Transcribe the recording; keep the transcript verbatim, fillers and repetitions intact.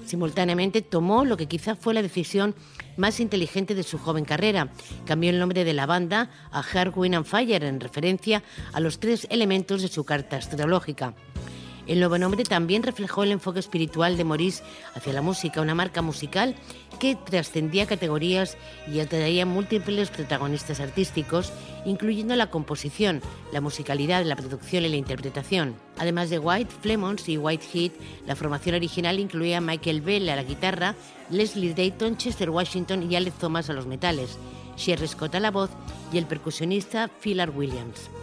Simultáneamente tomó lo que quizá fue la decisión más inteligente de su joven carrera. Cambió el nombre de la banda a Earth, Wind and Fire en referencia a los tres elementos de su carta astrológica. El nuevo nombre también reflejó el enfoque espiritual de Maurice hacia la música, una marca musical que trascendía categorías y atraía múltiples protagonistas artísticos, incluyendo la composición, la musicalidad, la producción y la interpretación. Además de White, Flemons y Whitehead, la formación original incluía a Michael Bell a la guitarra, Leslie Dayton, Chester Washington y Alex Thomas a los metales, Sherry Scott a la voz y el percusionista Philip Williams.